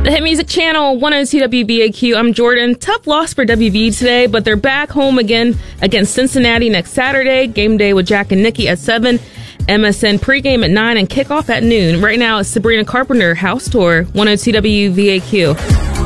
The Hit Music Channel, 102 WBAQ. I'm Jordan. Tough loss for WV today, but they're back home again against Cincinnati next Saturday. Game day with Jack and Nikki at 7. MSN pregame at 9 and kickoff at noon. Right now, it's Sabrina Carpenter House Tour, 102 WVAQ.